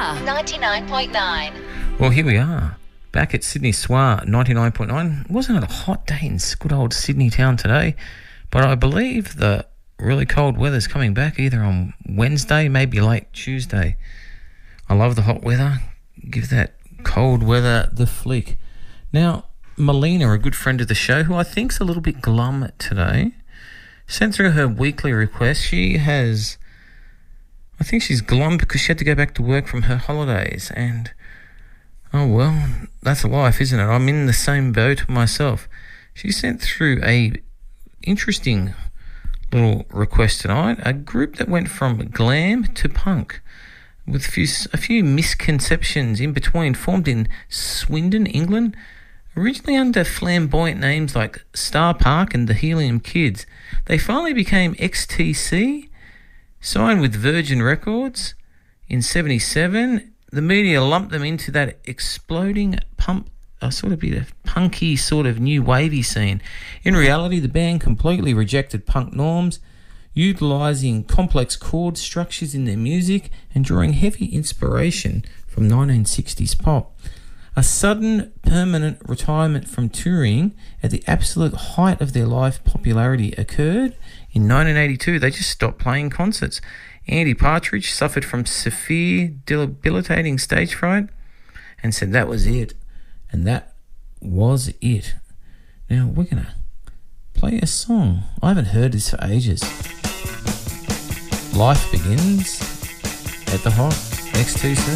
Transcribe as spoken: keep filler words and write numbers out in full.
Soir ninety-nine point nine. Well, here we are, back at Sydney Soir ninety-nine point nine. Wasn't it a hot day in good old Sydney town today? But I believe the really cold weather's coming back either on Wednesday, maybe late Tuesday. I love the hot weather. Give that cold weather the flick. Now, Melina, a good friend of the show, who I think's a little bit glum today, sent through her weekly request. She has... I think she's glum because she had to go back to work from her holidays, and oh well, that's life, isn't it? I'm in the same boat myself. She sent through a interesting little request tonight, a group that went from glam to punk, with a few, a few misconceptions in between, formed in Swindon, England, originally under flamboyant names like Star Park and the Helium Kids. They finally became X T C, signed with Virgin Records in seventy-seven. The media lumped them into that exploding pump, a sort of bit of punky, sort of new wavy scene. In reality, the band completely rejected punk norms, utilising complex chord structures in their music and drawing heavy inspiration from nineteen sixties pop. A sudden, permanent retirement from touring at the absolute height of their life popularity occurred in nineteen eighty-two. They just stopped playing concerts. Andy Partridge suffered from severe, debilitating stage fright and said that was it. And that was it. Now, we're going to play a song. I haven't heard this for ages. Life Begins at the Hot X T C.